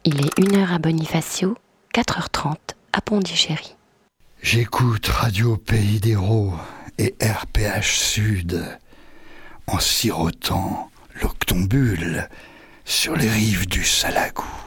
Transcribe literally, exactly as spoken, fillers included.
Il est une heure à Bonifacio, quatre heures trente à Pondichéry. J'écoute Radio Pays d'Hérault et R P H Sud en sirotant l'octombule sur les rives du Salagou.